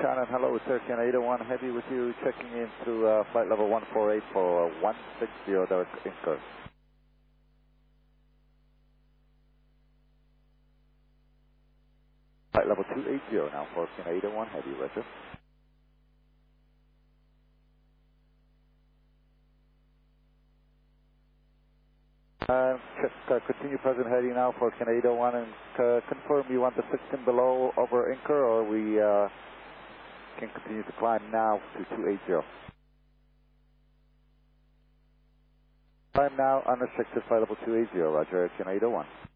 Shannon, hello, sir. Canada 1 Heavy with you, checking in to flight level 148 for 160 direct incur. Flight level 280 now for Canada 1 Heavy, roger. Continue present heading now for Canada 1 and confirm you want the 16 below over incur, or we can continue to climb now to 280. Climb now, unrestricted flight level 280, roger, Canada 1.